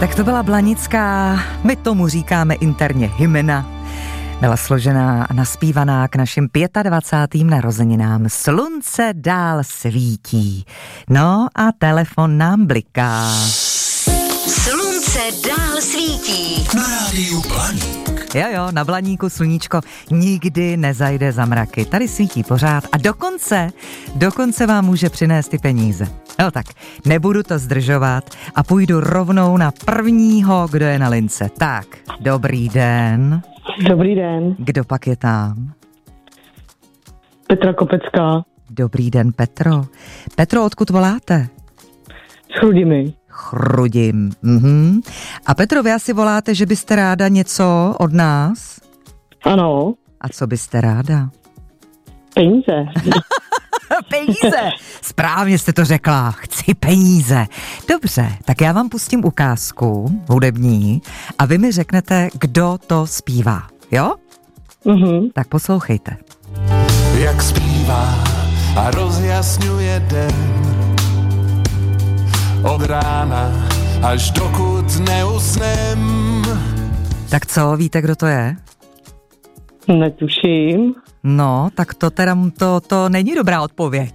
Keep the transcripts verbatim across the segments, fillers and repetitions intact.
Tak to byla Blanická, my tomu říkáme interně hymna. Byla složená a naspívaná k našim dvacátým pátým narozeninám. Slunce dál svítí. No a telefon nám bliká. Slunce dál svítí. Na rádiu Blaník. Jo, jo, na Blaníku sluníčko nikdy nezajde za mraky. Tady svítí pořád a dokonce, dokonce vám může přinést ty peníze. No tak, nebudu to zdržovat a půjdu rovnou na prvního, kdo je na lince. Tak, dobrý den. Dobrý den. Kdo pak je tam? Petra Kopecká. Dobrý den, Petro. Petro, odkud voláte? S Chrudimi. Chrudim. Mhm. A Petro, vy asi voláte, že byste ráda něco od nás? Ano. A co byste ráda? Peníze. Peníze. Správně jste to řekla. Chci peníze. Dobře, tak já vám pustím ukázku hudební a vy mi řeknete, kdo to zpívá. Jo? Mhm. Tak poslouchejte. Jak zpívá a rozjasňuje den. Od rána až dokud neusnem. Tak co, víte, kdo to je? Netuším. No, tak to teda to, to není dobrá odpověď.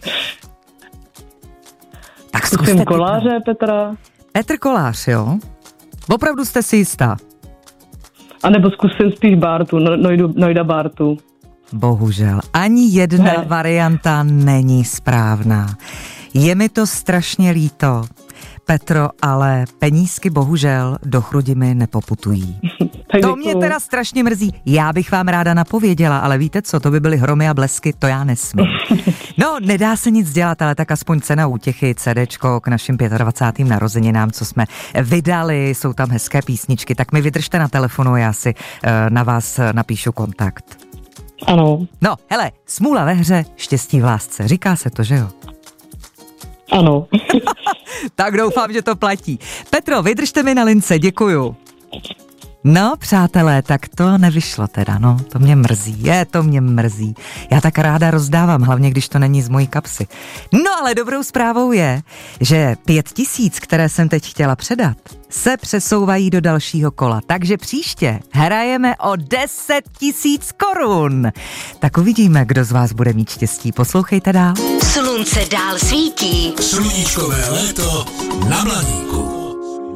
Tak zkuste. Zkusím Koláře, Petra. Petr Kolář, jo? Opravdu jste si jistá? A nebo zkusím spíš Bartu, no, Nojdu, Nojda Bartu. Bohužel, ani jedna Ne. varianta není správná. Je mi to strašně líto, Petro, ale penízky bohužel do Chrudimi nepoputují. Tak To děkuju. mě teda strašně mrzí. Já bych vám ráda napověděla, ale víte co, to by byly hromy a blesky, to já nesmím. No, nedá se nic dělat, ale tak aspoň cena útěchy, CDčko k našim dvacátým pátým narozeninám, co jsme vydali, jsou tam hezké písničky, tak mi vydržte na telefonu, já si uh, na vás napíšu kontakt. Ano. No, hele, smůla ve hře, štěstí v lásce, říká se to, že jo? Ano. Tak doufám, že to platí. Petro, vydržte mi na lince, děkuju. No, přátelé, tak to nevyšlo teda, no, to mě mrzí, je, to mě mrzí. Já tak ráda rozdávám, hlavně když to není z mojí kapsy. No, ale dobrou zprávou je, že pět tisíc, které jsem teď chtěla předat, se přesouvají do dalšího kola, takže příště hrajeme o deset tisíc korun. Tak uvidíme, kdo z vás bude mít štěstí. Poslouchejte dál. Slunce dál svítí. Sluníčkové léto na Blaníku.